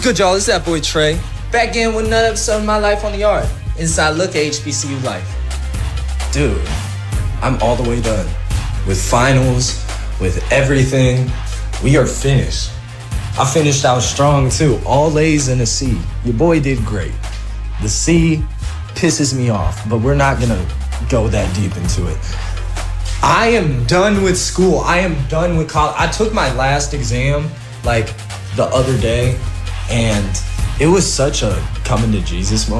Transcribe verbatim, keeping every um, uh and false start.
good, y'all? It's that boy Trey. Back in with another episode of My Life on the Yard. Inside look at H B C U life. Dude, I'm all the way done. With finals, with everything. We are finished. I finished out strong too. All A's and a C. Your boy did great. The C pisses me off, but we're not gonna go that deep into it. I am done with school. I am done with college. I took my last exam like the other day, and it was such a coming to Jesus moment.